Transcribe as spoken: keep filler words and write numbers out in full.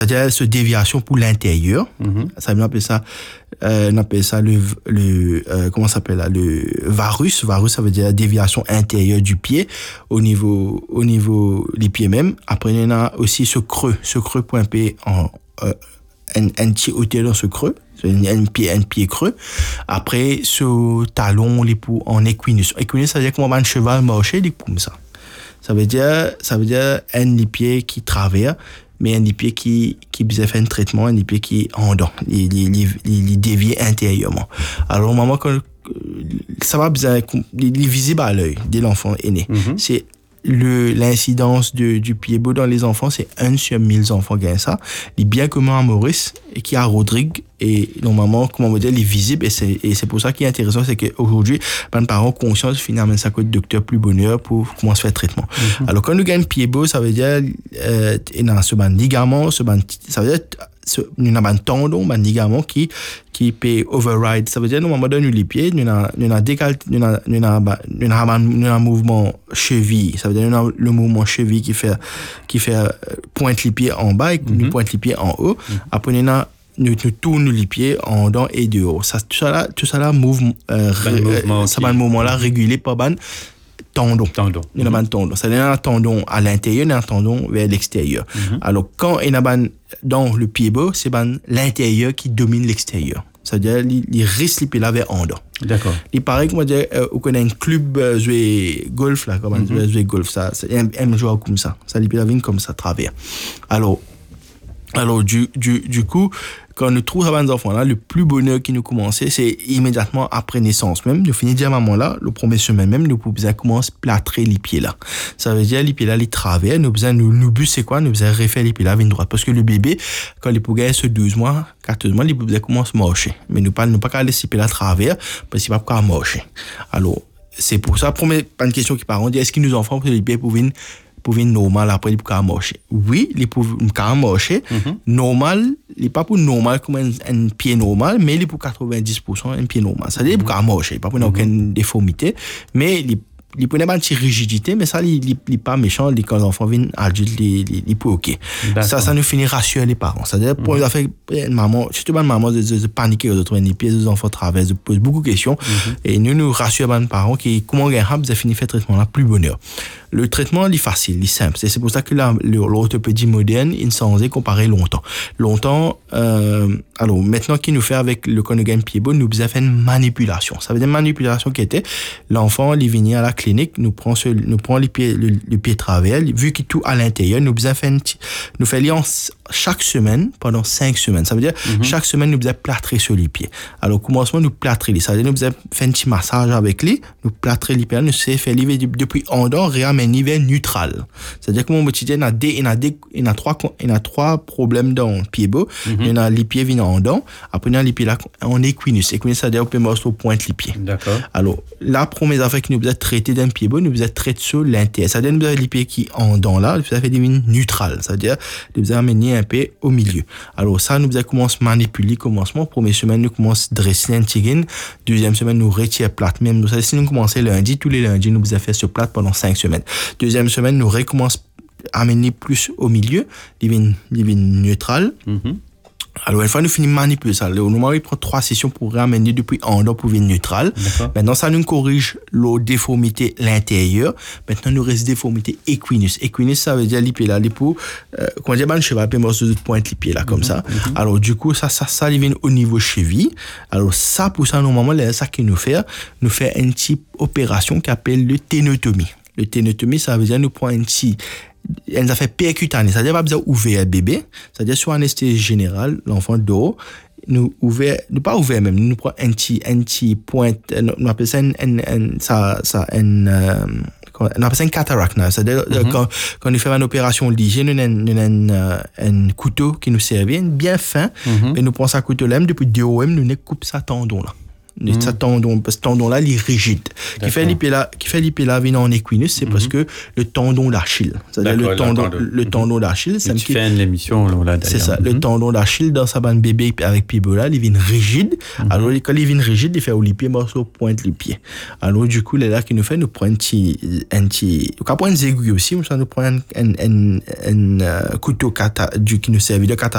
c'est-à-dire cette déviation pour l'intérieur. Mm-hmm. Ça, on appelle ça, euh, on appelle ça le, le euh, comment ça s'appelle là, le varus. Varus, ça veut dire la déviation intérieure du pied au niveau, au niveau des pieds même. Après, il y en a aussi ce creux, ce creux point P en, euh, un, un petit hauteur dans ce creux. Un pied, un pied creux. Après, ce talon, les pou en équinus. Équinus, ça veut dire comment un cheval marcher, les comme ça. Ça veut dire, ça veut dire un des pieds qui traverse, mais un des pieds qui, qui besoin faire un traitement, un des pieds qui en dedans, il, il, il, il dévie intérieurement. Alors, au moment quand, ça va besoin, il est visible à l'œil dès l'enfant est né. Mm-hmm. C'est le, l'incidence de, du pied beau dans les enfants, c'est un sur mille enfants qui ont ça. Il est bien commun à Maurice et qui a Rodrigue. Et normalement, comme on modèle est visible, et c'est, et c'est pour ça qui est intéressant, c'est qu'aujourd'hui, les parents conscients finalement ça côté docteur plus bonheur pour commencer à faire traitement. Mm-hmm. Alors quand nous gagnons pied beau, ça veut dire euh, dans ce ban ligament, ce ban, ça veut dire ce, nous avons un tendon, un ligament qui qui peut override. Ça veut dire nous donne les pieds, nous avons nous avons décal, nous avons nous avons nous avons un mouvement cheville. Ça veut dire nous avons le mouvement cheville qui fait qui fait pointe les pieds en bas et mm-hmm. nous pointe les pieds en haut. Mm-hmm. Après nous avons Nous, nous tournons les pieds en dedans et dehors. Ça, tout ça là, tout ça là, move, euh, ré, mouvement, ça, okay. moment là, régulé par ban tendon. Tendon. Il y a un tendon. Ça veut dire un tendon à l'intérieur et un tendon vers l'extérieur. Mm-hmm. Alors, quand il y a ban dans le pied bas, c'est ban l'intérieur qui domine l'extérieur. Ça veut dire, il, il reste les pieds là vers en dedans. D'accord. Il paraît que moi, je, euh, on connaît un club, euh, jouer golf là, comment mm-hmm. jouer golf, ça, c'est un, un joueur comme ça. Ça, les pieds là viennent comme ça, travers. Alors, alors, du, du, du coup, quand nous trouvons les enfants là, le plus bonheur qui nous commence, c'est immédiatement après naissance. Même, nous finissons déjà maman là, le premier semaine même, nous pouvons commencer à plâtrer les pieds là. Ça veut dire, les pieds là, les travers, nous besoin, nous, nous but c'est quoi? Nous besoin refaire les pieds là, vers droite. Parce que le bébé, quand il peut gagner ce douze mois, quatorze mois, il peut commencer à marcher. Mais nous pas, nous pas qu'à laisser les pieds là travers, parce qu'il va pas marcher. Alors, c'est pour ça, première, pas une question qui parle, on dit, est-ce que nos enfants, les pieds peuvent pour venir normal après il peut marcher. Oui, il peut marcher. Mm-hmm. Normal, il n'est pas pour normal comme un, un pied normal, mais il est pour quatre-vingt-dix pour cent un pied normal. C'est-à-dire qu'il peut marcher, il pas pour mm-hmm. aucune déformité, mais il il peut pas une petite rigidité, mais ça, il n'est pas méchant. Quand l'enfant vient adulte, il, il peut ok. Ça, ça nous finit rassurer les parents. C'est-à-dire, pour mm-hmm. faire une maman, surtout une maman de, de, de paniquer aux autres, les pieds des enfants traversent, de poser beaucoup de questions. Mm-hmm. Et nous, nous rassurons les parents qui, comment on a fini faire le traitement là, plus bonheur. Le traitement, il est facile, il est simple. C'est, c'est pour ça que la, l'orthopédie moderne, il s'en est comparé longtemps. Longtemps, euh, alors, maintenant, qu'il nous fait avec le conogène pied beau, nous avons fait une manipulation. Ça veut dire une manipulation qui était, l'enfant, il vient à la clinique, nous prend ce, nous prend les pieds, le, le pied travers, vu qu'il tout à l'intérieur, nous avons fait, nous fait lien chaque semaine, pendant cinq semaines. Ça veut dire, mm-hmm. chaque semaine, nous avons plâtré sur les pieds. Alors, au commencement, nous plâtrer les. Ça veut dire, nous avons fait un petit massage avec les, nous plâtrer les pieds, nous avons fait lever depuis en dedans, réamener un niveau neutral. C'est-à-dire que mon petit, il y a des, il y a des, il y a trois, il y a trois problèmes dans le pied beau. Mm-hmm. Il y a les pieds viennent en dedans. Après, il y a les pieds là, en équinus. Équinus, c'est-à-dire, on peut marcher au point les pieds. D'accord. Alors, la première affaire que nous avons traité d'un pied beau, nous avons traité sur l'intérieur. C'est-à-dire, nous avons les pieds qui en dedans là, nous avons fait des lignes neutrales. C'est-à-dire, nous avons amené un peu au milieu. Alors, ça, nous avons commencé à manipuler commencement. Première semaine, nous commençons à dresser un tigine. Deuxième semaine, nous retirons plate. Même, nous, si nous commençons lundi, tous les lundis, nous avons fait ce plate pendant cinq semaines. Deuxième semaine, nous recommençons à amener plus au milieu, divine, divine neutrale. Mm-hmm. Alors, une fois nous finissons de manipuler ça, normalement, il prend trois sessions pour ramener depuis en dedans pour venir neutral. D'accord. Maintenant, ça nous corrige la déformité l'intérieur. Maintenant, nous reste déformité équinus. Équinus, ça veut dire les pieds là, les pour, euh, comment dire, le cheval peut morceau de pointe les pieds là, comme mm-hmm. ça. Mm-hmm. Alors, du coup, ça, ça, ça, il vient au niveau cheville. Alors, ça, pour ça, normalement, c'est ça qu'il nous fait, nous fait une type opération qui appelle le ténotomie. Le ténotomie, ça veut dire nous prend un petit, elle nous a fait percutanée, c'est-à-dire pas besoin d'ouvrir le bébé, c'est-à-dire sur anesthésie générale, l'enfant dort, nous ouvert, nous pas ouvert même, nous prend un petit, un petit point, nous appelle ça un, un, un ça, ça, un, euh, on appelle ça une cataracte, c'est-à-dire mm-hmm. quand, quand nous faisons une opération d'hygiène, nous avons un, un couteau qui nous servait, bien fin, mm-hmm. et nous prenons ça couteau là, depuis deux O M, nous ne coupe ça tendon là. Mmh. Ce tendon, parce que ce tendon-là, il est rigide. D'accord. Qui fait l'hypéla, qui fait l'hypélavine en équinus, c'est mmh. parce que le tendon d'Achille. C'est-à-dire le tendon, le tendon d'Achille. C'est tu fais une émission, là, c'est ça. Mmh. Le tendon d'Achille, dans sa bande bébé avec pibola, il vient rigide. Mmh. Alors, quand il vient rigide, il fait au pied, morceau pointe les pieds. Alors, du coup, là, qui nous fait, nous prend un petit, un petit, on prend une aiguille aussi, ça nous prend un, un, un, un, un couteau cata, du, qui nous servait de cata